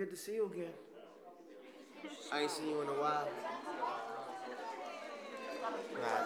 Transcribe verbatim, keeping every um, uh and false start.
Good to see you again. I ain't seen you in a while. Nah,